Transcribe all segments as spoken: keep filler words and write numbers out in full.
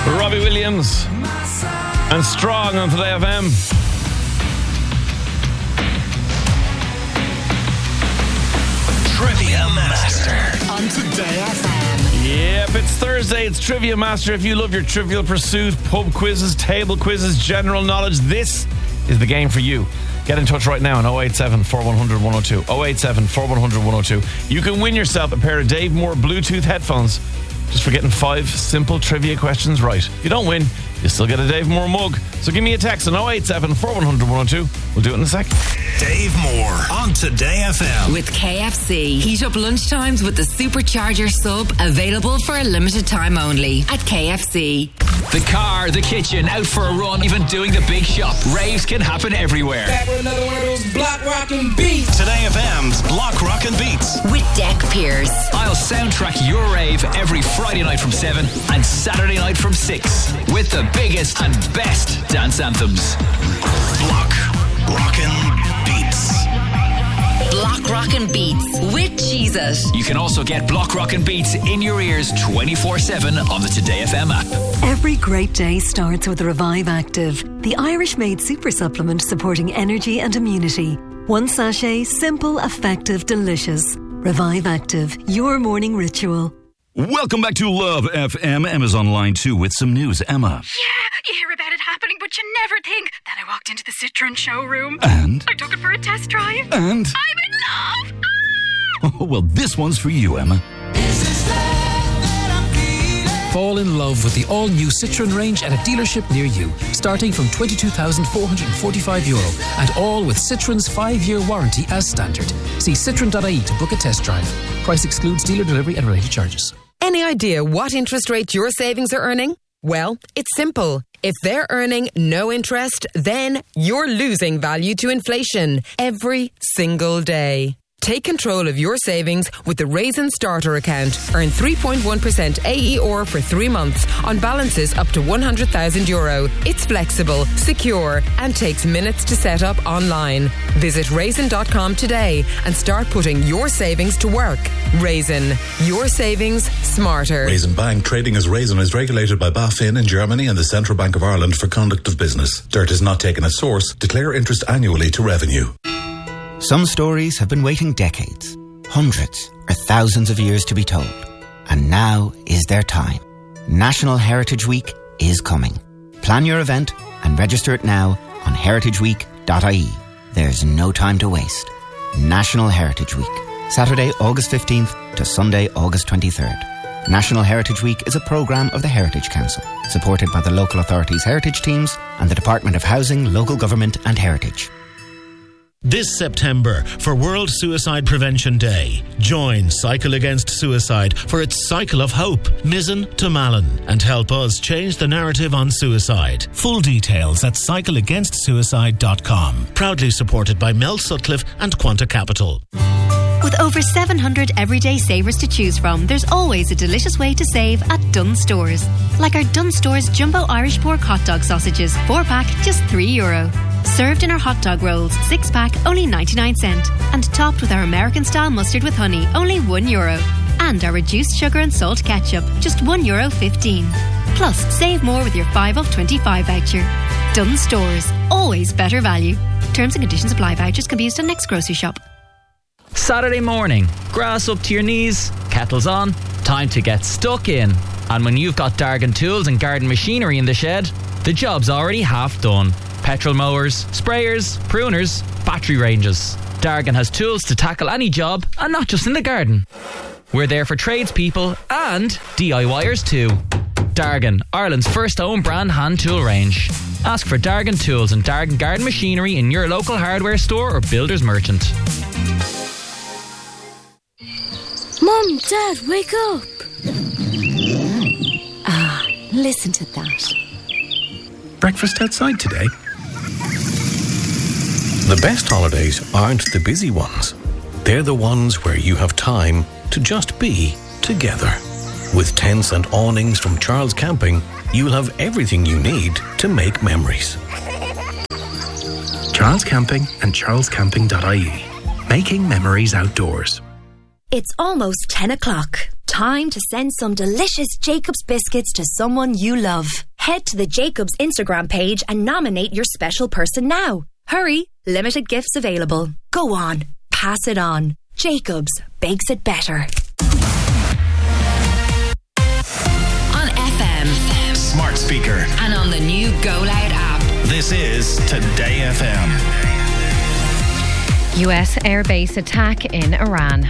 Robbie Williams and Strong on Today F M. Trivia Master on Today F M. Yep, it's Thursday. It's Trivia Master. If you love your Trivial Pursuit, pub quizzes, table quizzes, general knowledge, this is the game for you. Get in touch right now on oh eight seven, four one zero zero, one oh two. oh eight seven, four one zero zero, one oh two. You can win yourself a pair of Dave Moore Bluetooth headphones just for getting five simple trivia questions right. If you don't win, you still get a Dave Moore mug. So give me a text on oh eight seven, four one zero zero, one oh two. We'll do it in a sec. Dave Moore on Today F M. With K F C. Heat up lunchtimes with the Supercharger sub, available for a limited time only at K F C. The car, the kitchen, out for a run, even doing the big shop. Raves can happen everywhere. Back with another one of those block rockin' beats. Today F M's Block Rockin' Beats. With Deck Pierce. I'll soundtrack your rave every Friday night from seven and Saturday night from six with the biggest and best dance anthems. Block Rockin' Beats. Block Rockin' Beats with Cheez-It. You can also get Block Rockin' Beats in your ears twenty-four seven on the Today F M app. Every great day starts with Revive Active, the Irish-made super supplement supporting energy and immunity. One sachet, simple, effective, delicious. Revive Active, your morning ritual. Welcome back to Love F M. Emma's on line two with some news. Emma. Yeah, you hear about it happening, but you never think. Then I walked into the Citroen showroom. And? I took it for a test drive. And? I'm in love! Ah! Oh, well, this one's for you, Emma. Fall in love with the all-new Citroen range at a dealership near you, starting from twenty-two thousand four hundred forty-five euro, and all with Citroen's five-year warranty as standard. See citroen dot I E to book a test drive. Price excludes dealer delivery and related charges. Any idea what interest rate your savings are earning? Well, it's simple. If they're earning no interest, then you're losing value to inflation every single day. Take control of your savings with the Raisin Starter account. Earn three point one percent A E R for three months on balances up to one hundred thousand euro. It's flexible, secure, and takes minutes to set up online. Visit raisin dot com today and start putting your savings to work. Raisin, your savings smarter. Raisin Bank, trading as Raisin, is regulated by BaFin in Germany and the Central Bank of Ireland for conduct of business. Dirt is not taken at source. Declare interest annually to revenue. Some stories have been waiting decades, hundreds or thousands of years to be told. And now is their time. National Heritage Week is coming. Plan your event and register it now on heritage week dot I E. There's no time to waste. National Heritage Week. Saturday, August fifteenth to Sunday, August twenty-third. National Heritage Week is a programme of the Heritage Council, supported by the local authorities' heritage teams and the Department of Housing, Local Government and Heritage. This September, for World Suicide Prevention Day, join Cycle Against Suicide for its Cycle of Hope, Mizzen to Malin, and help us change the narrative on suicide. Full details at cycle against suicide dot com. Proudly supported by Mel Sutcliffe and Quanta Capital. With over seven hundred everyday savers to choose from, there's always a delicious way to save at Dunnes Stores. Like our Dunnes Stores Jumbo Irish Pork Hot Dog Sausages, four pack, just three euro. Served in our hot dog rolls, six pack, only ninety-nine cent. And topped with our American style mustard with honey, only one euro. And our reduced sugar and salt ketchup, just one euro fifteen. Plus, save more with your five off twenty-five voucher. Dunnes Stores, always better value. Terms and conditions apply. Vouchers can be used on next grocery shop. Saturday morning, grass up to your knees, kettles on, time to get stuck in. And when you've got Dargan tools and garden machinery in the shed, the job's already half done. Petrol mowers, sprayers, pruners, battery ranges. Dargan has tools to tackle any job, and not just in the garden. We're there for tradespeople and D I Y ers too. Dargan, Ireland's first own brand hand tool range. Ask for Dargan tools and Dargan garden machinery in your local hardware store or builder's merchant. Mum, Dad, wake up! Ah, listen to that. Breakfast outside today? The best holidays aren't the busy ones. They're the ones where you have time to just be together. With tents and awnings from Charles Camping, you'll have everything you need to make memories. Charles Camping and charles camping dot I E. Making memories outdoors. It's almost ten o'clock. Time to send some delicious Jacobs biscuits to someone you love. Head to the Jacobs Instagram page and nominate your special person now. Hurry, limited gifts available. Go on, pass it on. Jacobs bakes it better. On F M, Smart speaker, and on the new Go Loud app. This is Today F M. U S airbase attack in Iran.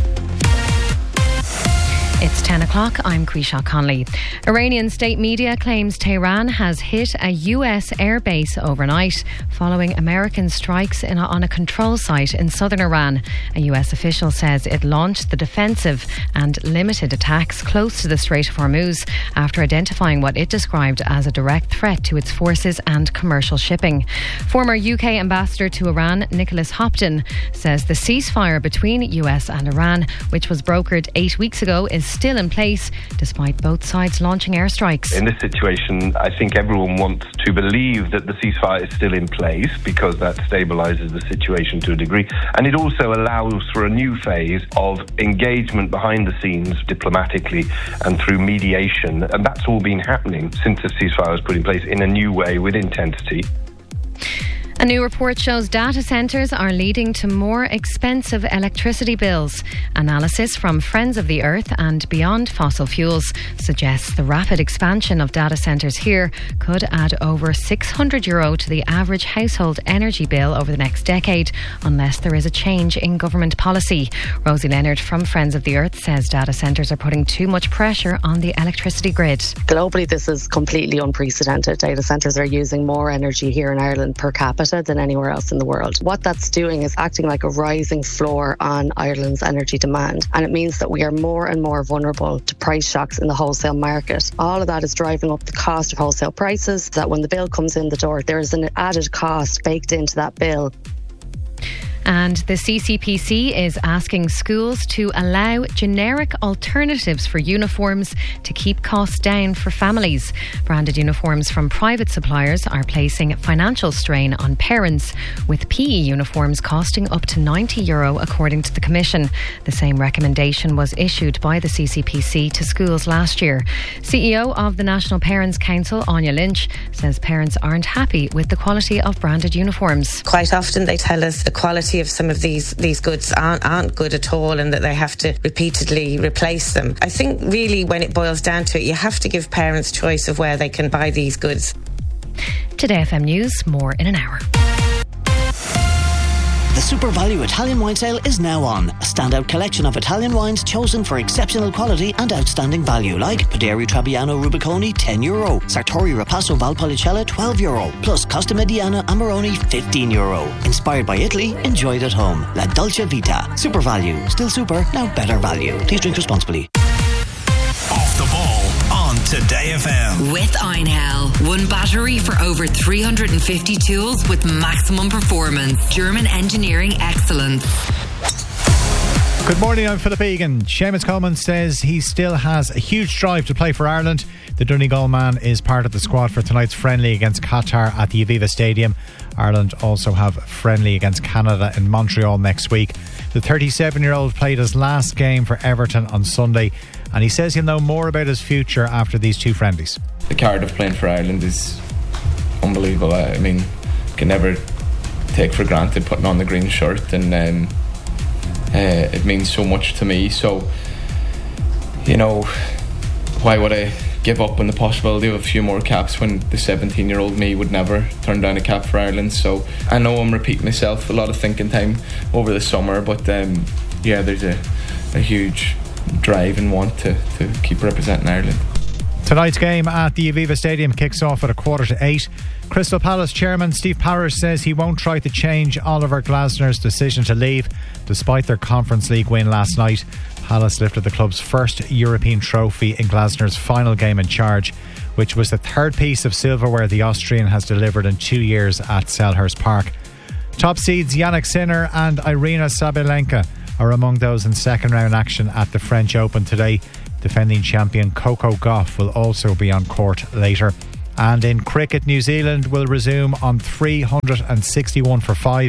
It's ten o'clock, I'm Quisha Conley. Iranian state media claims Tehran has hit a U S airbase overnight following American strikes in a, on a control site in southern Iran. A U S official says it launched the defensive and limited attacks close to the Strait of Hormuz after identifying what it described as a direct threat to its forces and commercial shipping. Former U K ambassador to Iran, Nicholas Hopton, says the ceasefire between U S and Iran, which was brokered eight weeks ago, is still in place despite both sides launching airstrikes. In this situation, I think everyone wants to believe that the ceasefire is still in place because that stabilises the situation to a degree, and it also allows for a new phase of engagement behind the scenes diplomatically and through mediation, and that's all been happening since the ceasefire was put in place in a new way with intensity. A new report shows data centres are leading to more expensive electricity bills. Analysis from Friends of the Earth and Beyond Fossil Fuels suggests the rapid expansion of data centres here could add over six hundred euro to the average household energy bill over the next decade, unless there is a change in government policy. Rosie Leonard from Friends of the Earth says data centres are putting too much pressure on the electricity grid. Globally, this is completely unprecedented. Data centres are using more energy here in Ireland per capita than anywhere else in the world. What that's doing is acting like a rising floor on Ireland's energy demand, and it means that we are more and more vulnerable to price shocks in the wholesale market. All of that is driving up the cost of wholesale prices, that when the bill comes in the door, there is an added cost baked into that bill. And the C C P C is asking schools to allow generic alternatives for uniforms to keep costs down for families. Branded uniforms from private suppliers are placing financial strain on parents, with P E uniforms costing up to ninety euro according to the Commission. The same recommendation was issued by the C C P C to schools last year. C E O of the National Parents Council, Anya Lynch, says parents aren't happy with the quality of branded uniforms. Quite often they tell us the quality of some of these these goods aren't, aren't good at all, and that they have to repeatedly replace them. I think really when it boils down to it, you have to give parents choice of where they can buy these goods. Today F M News, more in an hour. The Super Value Italian Wine Sale is now on. A standout collection of Italian wines chosen for exceptional quality and outstanding value, like Paderi Trebbiano Rubiconi, ten euro, Sartori Rapasso Valpolicella, twelve euro, plus Costa Mediana Amarone, fifteen euro. Inspired by Italy, enjoyed at home. La Dolce Vita. Super Value. Still super, now better value. Please drink responsibly. Off the ball on Today F M. With Einhell. One battery for over three hundred fifty tools with maximum performance. German engineering excellence. Good morning, I'm Philip Egan. Seamus Coleman says he still has a huge drive to play for Ireland. The Donegal man is part of the squad for tonight's friendly against Qatar at the Aviva Stadium. Ireland also have a friendly against Canada in Montreal next week. The thirty-seven-year-old played his last game for Everton on Sunday, and he says he'll know more about his future after these two friendlies. The card of playing for Ireland is unbelievable. I mean, can never take for granted putting on the green shirt, and um, uh, it means so much to me. So, you know, why would I give up on the possibility of a few more caps when the seventeen-year-old me would never turn down a cap for Ireland? So I know I'm repeating myself, a lot of thinking time over the summer, but um, yeah, there's a, a huge drive and want to, to keep representing Ireland. Tonight's game at the Aviva Stadium kicks off at a quarter to eight. Crystal Palace chairman Steve Parish says he won't try to change Oliver Glasner's decision to leave despite their Conference League win last night. Palace lifted the club's first European trophy in Glasner's final game in charge, which was the third piece of silverware the Austrian has delivered in two years at Selhurst Park. Top seeds Yannick Sinner and Irina Sabalenka are among those in second round action at the French Open today. Defending champion Coco Gauff will also be on court later. And in cricket, New Zealand will resume on three hundred sixty-one for five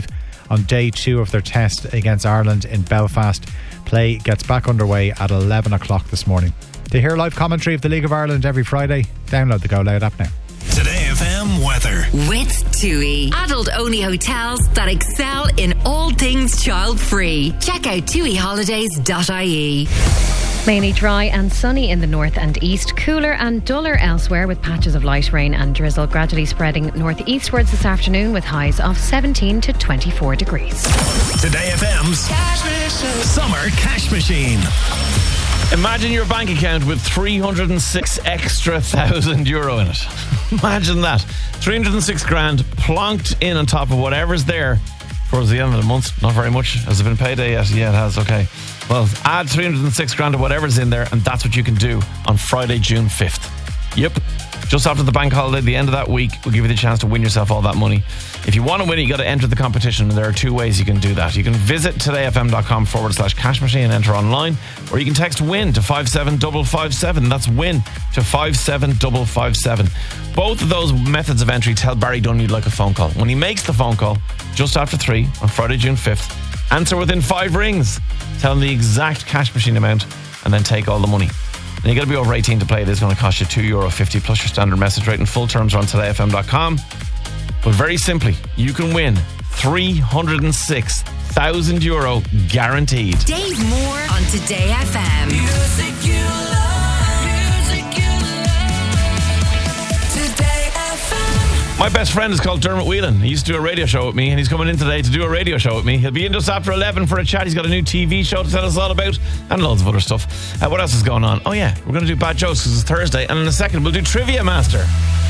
on day two of their test against Ireland in Belfast. Play gets back underway at eleven o'clock this morning. To hear live commentary of the League of Ireland every Friday, download the Go Loud app now. Today F M weather. With TUI. Adult-only hotels that excel in all things child-free. Check out tui holidays dot I E. Mainly dry and sunny in the north and east, cooler and duller elsewhere with patches of light rain and drizzle gradually spreading northeastwards this afternoon with highs of seventeen to twenty-four degrees. Today F M's Summer Cash Machine. Imagine your bank account with three hundred six extra thousand euro in it. Imagine that. three hundred six grand plonked in on top of whatever's there towards the end of the month. Not very much. Has it been payday yet? Yeah, it has. Okay. Well, add three hundred six grand to whatever's in there, and that's what you can do on Friday, June fifth. Yep. Just after the bank holiday, the end of that week, we'll give you the chance to win yourself all that money. If you want to win it, you got to enter the competition, and there are two ways you can do that. You can visit todayfm.com forward slash cash machine and enter online, or you can text WIN to five seven five five seven. That's WIN to five seven five five seven. Both of those methods of entry tell Barry Dunn you'd like a phone call. When he makes the phone call, just after three on Friday, June fifth, answer within five rings. Tell him the exact cash machine amount, and then take all the money. And you got to be over eighteen to play. It is going to cost you two euro fifty plus your standard message rate, and full terms are on today f m dot com. But very simply, you can win three hundred six thousand euro guaranteed. Dave Moore on Today F M. Music you love, music you love. Today F M. My best friend is called Dermot Whelan. He used to do a radio show with me, and he's coming in today to do a radio show with me. He'll be in just after eleven for a chat. He's got a new T V show to tell us all about, and loads of other stuff. Uh, what else is going on? Oh yeah, we're going to do bad jokes because it's Thursday, and in a second we'll do Trivia Master.